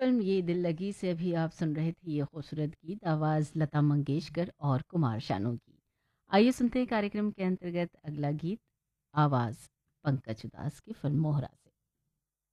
Film ये दिल लगी से अभी आप सुन रहे थे ये खूबसूरत गीत, आवाज़ लता मंगेशकर और कुमार शानू की। आइए सुनते हैं कार्यक्रम के अंतर्गत अगला गीत, आवाज़ पंकज उधास की फ़िल्म मोहरा से।